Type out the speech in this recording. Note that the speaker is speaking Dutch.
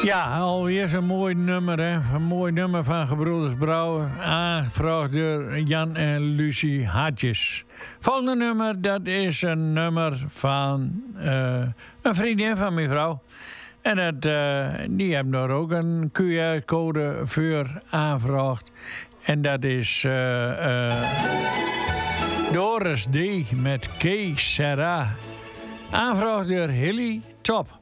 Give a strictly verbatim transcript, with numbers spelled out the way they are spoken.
Ja, alweer zo'n mooi nummer, hè? Een mooi nummer van Gebroeders Brouwer. Aangevraagd door Jan en Lucie Hartjes. Volgende nummer, dat is een nummer van uh, een vriendin van mijn vrouw. En dat, uh, die hebben daar ook een Q R-code voor aangevraagd. En dat is uh, uh, Doris D. met K. Serra. Aangevraagd door Hilly Top.